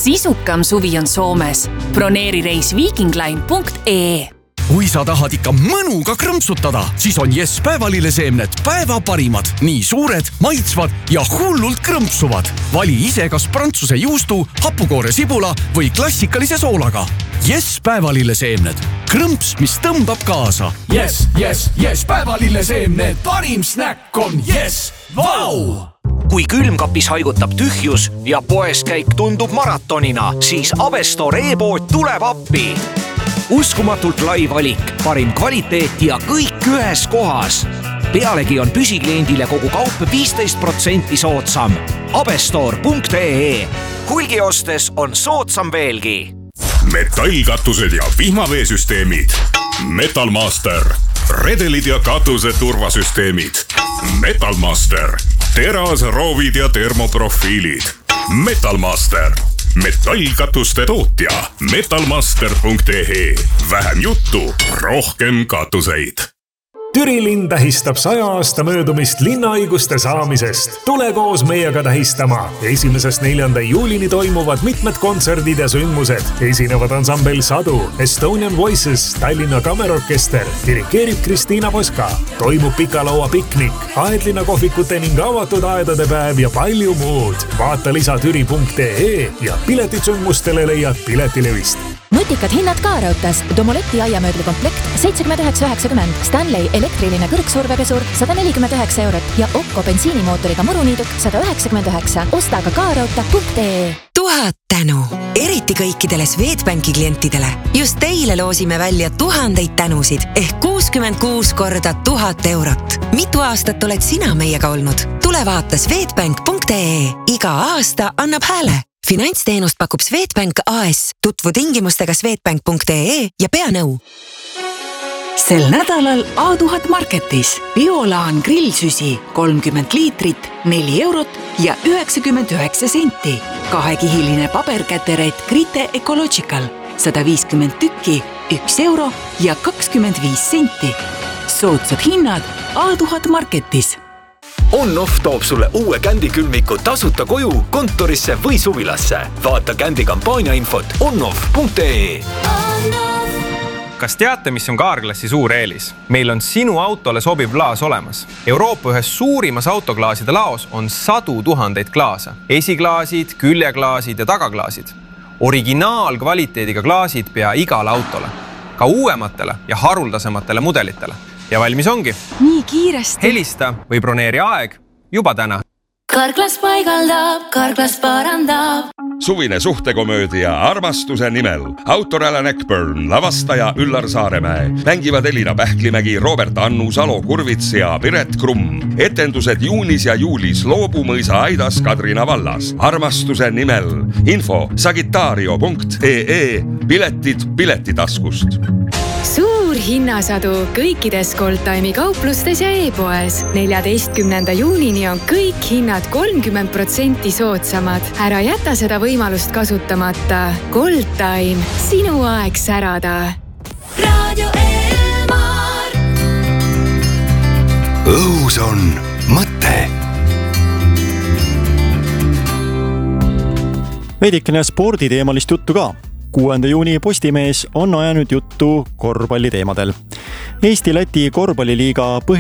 Sisukam suvi on Soomes. Broneeri reis vikingline.ee. Kui sa tahad ikka mõnuga krõmpsutada, siis on Yes päevalilleseemned päeva parimad. Nii suured, maitsvad ja hullult krõmpsuvad. Vali ise kas prantsuse juustu, hapukoore sibula või klassikalise soolaga. Yes päevalilleseemned. Krõmps, mis tõmbab kaasa. Yes päevalilleseemned. Parim snäkk on Yes. Vau! Kui külmkapis haigutab tühjus ja poeskäik tundub maratonina, siis Abestor e-pood tuleb appi. Uskumatult lai valik, parim kvaliteet ja kõik ühes kohas. Pealegi on püsikliendile kogu kaup 15% soodsam. Abestor.ee. Hulgi ostes on soodsam veelgi. Metallkatused ja vihmaveesüsteemid. Metalmaster. Redelid ja katuse turvasüsteemid. Metalmaster. Terasroovid ja termoprofiilid. Metalmaster. Metallkatuste tootja. Metalmaster.ee. Vähem juttu, rohkem katuseid. Türi linn tähistab 100 aasta möödumist linnaõiguste saamisest. Tule koos meiega tähistama. 1.–4. juulini toimuvad mitmed kontserdid ja sündmused. Esinevad ansambel Sadu, Estonian Voices, Tallinna Kammerorkester, dirigeerib Kristiina Poska. Toimub pikalaua piknik, aedlinna kohvikute ning avatud aedade päev ja palju muud. Vaata lisa türi.ee ja piletid sündmustele leiad Piletilevist. Nutikad hinnad ka raudtas. Domoleti aiamööbli komplekt 79,90, Stanley elektriline kõrgsurvepesur 149 eurot ja Okko bensiinimootoriga muruniiduk 199. Osta ka kaarauta.ee. 1000 tänu. Eriti kõikidele Swedbanki klientidele. Just teile loosime välja 1000 tänusid ehk 66 korda 1000 eurot. Mitu aastat oled sina meiega olnud? Tule vaata swedbank.ee. Iga aasta annab hääle. Finantsteenust pakub Swedbank AS. Tutvu tingimustega swedbank.ee ja pea nõu. Sel nädalal A1000 Marketis Biolaan grillsüsi 30 liitrit, 4 eurot ja 99 senti. Kahekihiline paberkäteret Grite Ecological 150 tükki, 1 euro ja 25 senti. Soodsad hinnad A1000 Marketis. On-Off toob sulle uue Kändi külmiku tasuta koju, kontorisse või suvilasse. Vaata Kändi kampaania infot onoff.ee. Kas teate, mis on Carglassi suur eelis? Meil on sinu autole sobiv klaas olemas. Euroopa ühes suurimas autoklaaside laos on 100 000 klaasa. Esiklaasid, küljeklaasid ja tagaklaasid. Originaalkvaliteediga klaasid pea igale autole. Ka uuematele ja haruldasematele mudelitele. Ja valmis ongi. Nii kiiresti. Helista või broneeri aeg juba täna. Carglass paigaldab, Carglass parandab. Suvine suhtekomöödia Armastuse nimel. Autor Alan Eckburn, lavastaja Üllar Saaremäe. Mängivad Elina Pähklimägi, Robert Annu, Salo Kurvits ja Piret Krumm. Etendused juunis ja juulis Loobumõisa Aidas Kadrina vallas. Armastuse nimel. Info sagitario.ee. Piletid piletitaskust. Suur hinnasadu kõikides Goldtime'i kauplustes ja e-poes. 14. juunini on kõik hinnad 30% soodsamad. Ära jäta seda võimalust kasutamata. Goldtime, sinu aeg särada. Radio Elmar. Õhus on mõte. Veidikene sporditeemalist juttu ka. 6. juuni Postimees on ajanud juttu korvpalliteemadel. Eesti-Läti korvpalliliiga